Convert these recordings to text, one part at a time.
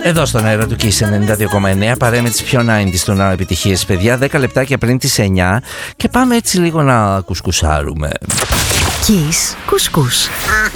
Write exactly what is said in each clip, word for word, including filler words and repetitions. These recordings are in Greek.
Εδώ στον αέρα του Kiss ενενήντα δύο κόμμα εννέα, παρέα με τις πιο ενενήντα του ναού επιτυχίες, παιδιά. δέκα λεπτάκια πριν τις εννιά και πάμε έτσι λίγο να κουσκουσάρουμε. Kiss κουσκούς.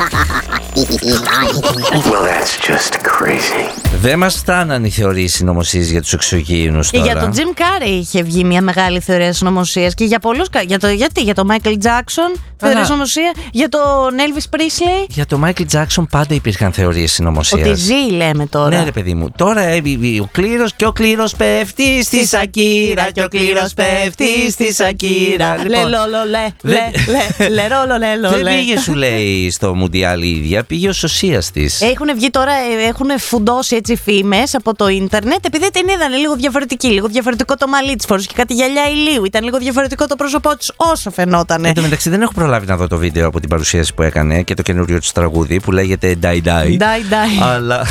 Well, that's just crazy. Δεν μας φτάναν οι θεωρίες συνωμοσίες για τους εξωγήινους τώρα. Και για τον Jim Carrey είχε βγει μια μεγάλη θεωρία συνωμοσίας. Και για πολλούς. Για το, γιατί, για τον Michael Jackson θεωρία συνωμοσία. Για τον Elvis Presley. Για τον Michael Jackson πάντα υπήρχαν θεωρίες συνωμοσίας. Ότι ζει, λέμε τώρα. Ναι, ρε παιδί μου. Τώρα ε, ο κλήρος και ο κλήρος πέφτει στη Σακύρα. Και ο κλήρος πέφτει στη Σακύρα. Λε, λο, λο, λε, λε, λε, ρόλο, λε, λο, λε. Δεν πήγε, σου λέει, στο Μουντιάλ η ίδια, πήγε ο σωσίας της. Έχουν βγει τώρα, έχουν φουντώσει έτσι φήμες από το ίντερνετ, επειδή την είδαν λίγο διαφορετική. Λίγο διαφορετικό το μαλλί της, φορούσε και κάτι γυαλιά ηλίου. Ήταν λίγο διαφορετικό το πρόσωπό της, όσο φαινότανε. Εν τω μεταξύ, δεν έχω προλάβει να δω το βίντεο από την παρουσίαση που έκανε και το καινούριο της τραγούδι που λέγεται Die Die. Die Die. Αλλά.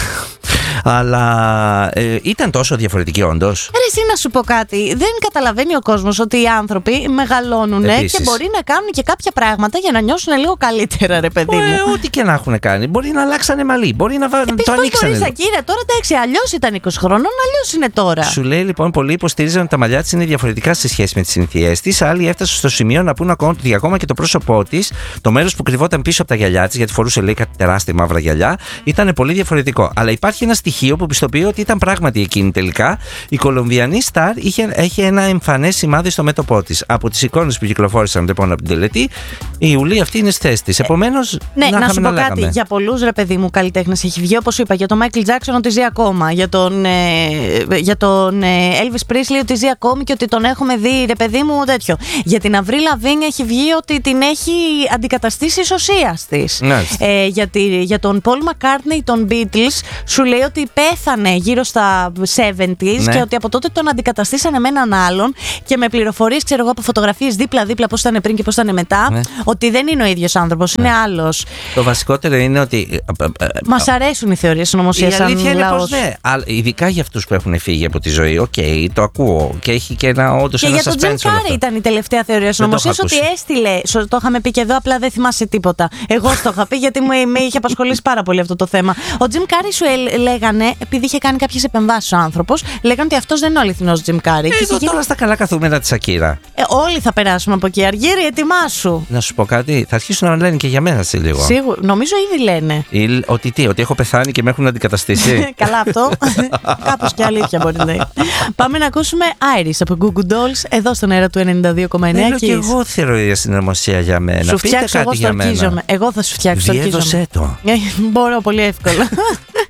Αλλά ε, ήταν τόσο διαφορετική, όντως. Ρε, εσύ να σου πω κάτι. Δεν καταλαβαίνει ο κόσμος ότι οι άνθρωποι μεγαλώνουν και μπορεί να κάνουν και κάποια πράγματα για να νιώσουν λίγο καλύτερα, ρε παιδί μου. Ε, ό,τι και να έχουν κάνει. Μπορεί να αλλάξανε μαλλί, μπορεί να βάλουν. Το ανοίξανε. Επίσης, Σακύρα, τώρα εντάξει, αλλιώς ήταν είκοσι χρονών, αλλιώς είναι τώρα. Σου λέει λοιπόν, πολλοί υποστήριζαν ότι τα μαλλιά της είναι διαφορετικά σε σχέση με τις συνήθειές της. Άλλοι έφτασαν στο σημείο να πούν ακόμα ότι ακόμα και το πρόσωπό της, το μέρος που κρυβόταν πίσω από τα γυαλιά της, γιατί φορούσε λέει κάτι τεράστια μαύρα γυαλιά, ήταν πολύ διαφορετικό. Αλλά υπάρχει ένα στοιχείο που πιστοποιεί ότι ήταν πράγματι εκείνη τελικά. Η Κολομβιανή στάρ είχε, έχει ένα εμφανές σημάδι στο μέτωπό της. Από τις εικόνες που κυκλοφόρησαν λοιπόν από την τελετή, η Ιουλή αυτή είναι στη θέση της. Επομένως, ναι, να, να σου πω να κάτι. Για πολλούς, ρε παιδί μου, καλλιτέχνες έχει βγει, όπως είπα, για τον Michael Jackson ότι ζει ακόμα. Για τον, ε, για τον ε, Elvis Presley ότι ζει ακόμη και ότι τον έχουμε δει, ρε παιδί μου, τέτοιο. Για την Avril Lavigne έχει βγει ότι την έχει αντικαταστήσει η σωσίας της. Ναι. Ε, για, τη, για τον Paul McCartney, τον Beatles, σου λέει ότι πέθανε γύρω στα εβδομήντα ναι. και ότι από τότε τον αντικαταστήσανε με έναν άλλον και με πληροφορίες, ξέρω εγώ, από φωτογραφίες δίπλα-δίπλα πώς ήταν πριν και πώς ήταν μετά, ναι. ότι δεν είναι ο ίδιος άνθρωπος, ναι. είναι άλλος. Το βασικότερο είναι ότι. Μας αρέσουν οι θεωρίες συνωμοσίας σαν λαός. Η αλήθεια είναι πως ναι. Ειδικά για αυτούς που έχουν φύγει από τη ζωή. Οκ, okay, το ακούω. Και έχει και ένα όντως ένα suspense. Και για τον Jim Carrey ήταν η τελευταία θεωρία συνωμοσίας ότι έστειλε. Το είχαμε πει και εδώ, απλά δεν θυμάσαι τίποτα. Εγώ το είχα πει γιατί με είχε απασχολήσει πάρα πολύ αυτό το θέμα. Ο Jim Carrey σου λέγανε, επειδή είχε κάνει κάποιες επεμβάσεις ο άνθρωπος, λέγανε ότι αυτός δεν είναι ο αληθινός Jim Carrey. Ε, εδώ τώρα στα καλά καθούμενα της Σακύρα. Ε, όλοι θα περάσουμε από εκεί. Αργύρι, ετοιμάσου. Να σου πω κάτι, θα αρχίσουν να λένε και για μένα σε λίγο. Σίγουρα, νομίζω ήδη λένε. Ή, ότι τι, ότι έχω πεθάνει και με έχουν αντικαταστήσει. Καλά αυτό. Κάπως και αλήθεια μπορεί να είναι. Πάμε να ακούσουμε Iris από Google Dolls εδώ στον αέρα του ενενήντα δύο κόμμα εννέα. Θέλω και εγώ θεωρία συνωμοσία για μένα. Σου φτιάξω, εγώ στορκίζομαι. Εγώ θα σου φτιάξω. Διέδωσέ το. Μπορώ πολύ εύκολα.